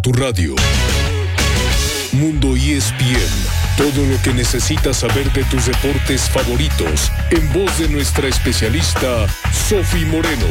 Tu radio. Mundo ESPN. Todo lo que necesitas saber de tus deportes favoritos. En voz de nuestra especialista, Sofi Moreno.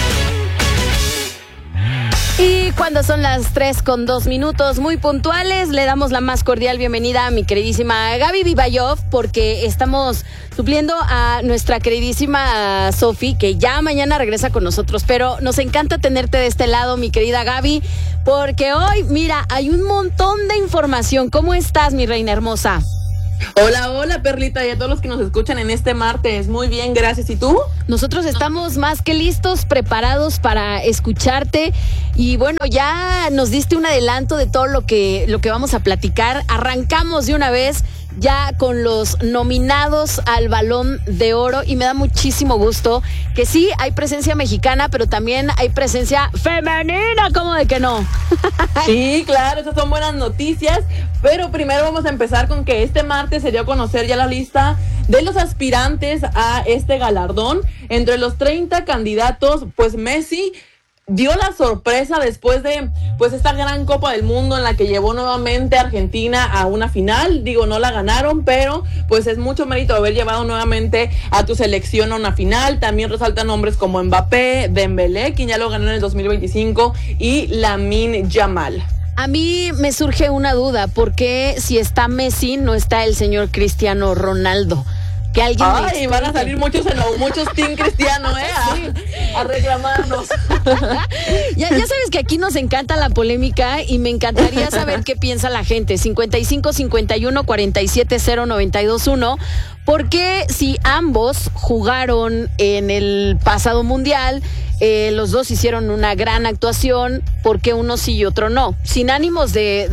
Y cuando son las 3:02, muy puntuales, le damos la más cordial bienvenida a mi queridísima Gaby Vivayov, porque estamos supliendo a nuestra queridísima Sofi, que ya mañana regresa con nosotros, pero nos encanta tenerte de este lado, mi querida Gaby, porque hoy, mira, hay un montón de información. ¿Cómo estás, mi reina hermosa? Hola, Perlita, y a todos los que nos escuchan en este martes. Muy bien, gracias. ¿Y tú? Nosotros estamos más que listos, preparados para escucharte. Y bueno, ya nos diste un adelanto de todo lo que vamos a platicar. Arrancamos de una vez ya con los nominados al Balón de Oro, y me da muchísimo gusto que sí hay presencia mexicana, pero también hay presencia femenina, ¿cómo de que no? Sí, claro, esas son buenas noticias, pero primero vamos a empezar con que este martes se dio a conocer ya la lista de los aspirantes a este galardón. Entre los 30 candidatos, pues Messi dio la sorpresa después de pues esta gran Copa del Mundo en la que llevó nuevamente a Argentina a una final. Digo, no la ganaron, pero pues es mucho mérito haber llevado nuevamente a tu selección a una final. También resaltan nombres como Mbappé, Dembélé, quien ya lo ganó en el 2025, y Lamine Yamal. A mí me surge una duda, ¿por qué si está Messi no está el señor Cristiano Ronaldo? Que alguien van a salir muchos team Cristiano, a reclamarnos. Ya sabes que aquí nos encanta la polémica, y me encantaría saber qué piensa la gente. 55 51 47 0 92 1. Porque si ambos jugaron en el pasado mundial, los dos hicieron una gran actuación, ¿por qué uno sí y otro no? Sin ánimos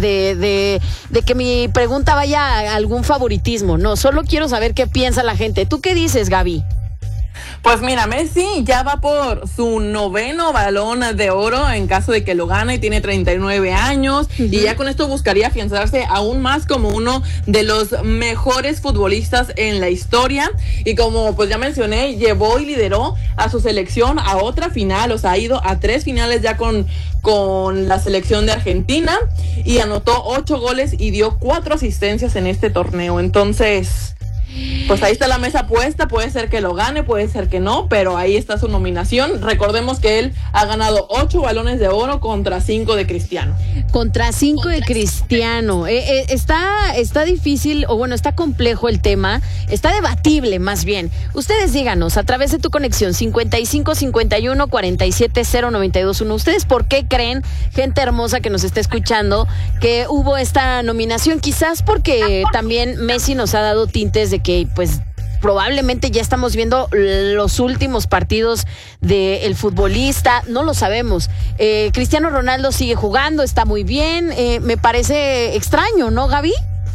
de que mi pregunta vaya a algún favoritismo, no, solo quiero saber qué piensa la gente. ¿Tú qué dices, Gaby? Pues mira, Messi ya va por su 9º Balón de Oro en caso de que lo gane, y tiene 39 años, y ya con esto buscaría afianzarse aún más como uno de los mejores futbolistas en la historia. Y como pues ya mencioné, llevó y lideró a su selección a otra final, o sea, ha ido a 3 finales ya con la selección de Argentina, y anotó 8 goles y dio 4 asistencias en este torneo. Entonces, pues ahí está la mesa puesta. Puede ser que lo gane, puede ser que no, pero ahí está su nominación. Recordemos que él ha ganado 8 balones de oro contra 5 de Cristiano. Contra 5 de Cristiano. Está difícil, o bueno, está complejo el tema. Está debatible, más bien. Ustedes díganos a través de tu conexión 55 51 47 0 92 1. ¿Ustedes por qué creen, gente hermosa que nos está escuchando, que hubo esta nominación? Quizás porque también Messi nos ha dado tintes de que pues probablemente ya estamos viendo los últimos partidos del futbolista, no lo sabemos. Cristiano Ronaldo sigue jugando, está muy bien, me parece extraño, ¿no, Gaby?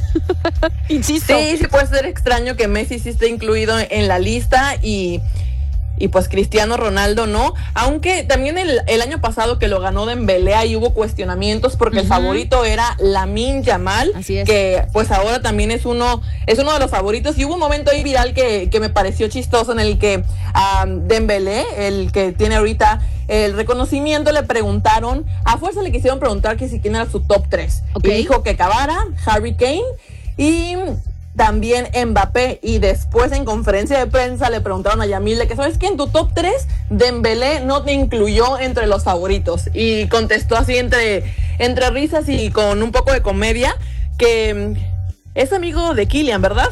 Insisto. Sí puede ser extraño que Messi sí esté incluido en la lista y pues Cristiano Ronaldo no, aunque también el año pasado que lo ganó Dembélé, ahí hubo cuestionamientos porque el favorito era Lamine Yamal, que pues ahora también es uno de los favoritos, y hubo un momento ahí viral que me pareció chistoso, en el que a Dembélé, el que tiene ahorita el reconocimiento, le preguntaron, a fuerza le quisieron preguntar que si quién era su top 3, y dijo que Cavara, Harry Kane y también Mbappé, y después en conferencia de prensa le preguntaron a Yamil de que, ¿sabes qué? En tu top 3, Dembélé no te incluyó entre los favoritos, y contestó así entre risas y con un poco de comedia que es amigo de Kylian, ¿verdad?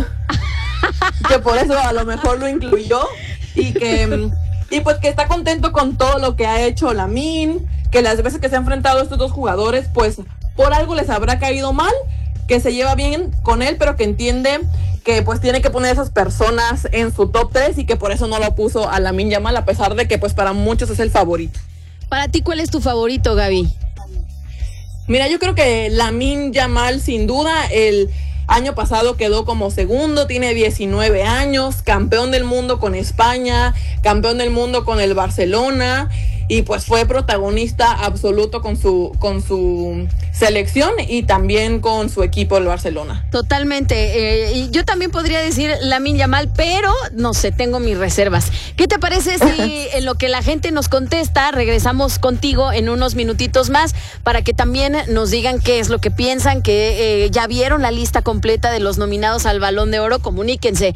Que por eso a lo mejor lo incluyó, y pues que está contento con todo lo que ha hecho Lamine, que las veces que se han enfrentado a estos dos jugadores, pues por algo les habrá caído mal, que se lleva bien con él, pero que entiende que pues tiene que poner a esas personas en su top 3, y que por eso no lo puso a Lamine Yamal, a pesar de que pues para muchos es el favorito. Para ti, ¿cuál es tu favorito, Gaby? Mira, yo creo que Lamine Yamal, sin duda. El año pasado quedó como segundo, tiene 19 años, campeón del mundo con España, campeón del mundo con el Barcelona, y pues fue protagonista absoluto con su selección y también con su equipo, el Barcelona. Totalmente. Y yo también podría decir Lamine Yamal, pero no sé, tengo mis reservas. ¿Qué te parece si en lo que la gente nos contesta, regresamos contigo en unos minutitos más para que también nos digan qué es lo que piensan, que ya vieron la lista completa de los nominados al Balón de Oro? Comuníquense.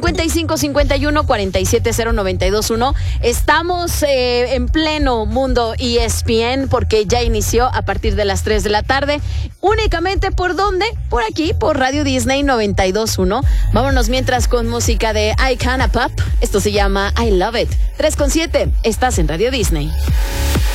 5551-470-921. Estamos en pleno mundo ESPN porque ya inició a partir de las 3 de la tarde. Únicamente ¿por dónde? Por aquí, por Radio Disney 92.1. Vámonos mientras con música de I Canna Pop. Esto se llama I Love It. 3:07. Estás en Radio Disney.